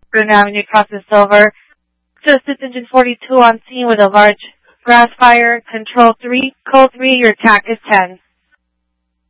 Burn Avenue, Crossing Silver. Justice Engine 42 on scene with a large grass fire. Control 3, code 3, your attack is 10.